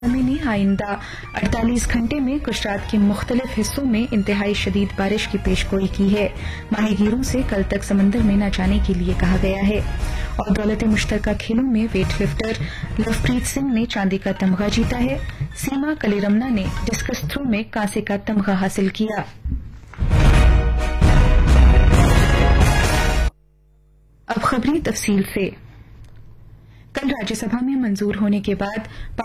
ने आइंदा 48 घंटे में गुजरात के मुख्तलिफ हिस्सों में इंतहाई शदीद बारिश की पेशगोई की है। माहीगीरों से कल तक समंदर में न जाने के लिए कहा गया है। और दौलत मुश्तरका खेलों में वेट लिफ्टर लवप्रीत सिंह ने चांदी का तमगा जीता है। सीमा कलीरमना ने डिस्कस थ्रो में कांसे का तमगा हासिल किया। अब खबरें तफसील से। कल राज्यसभा में मंजूर होने के बाद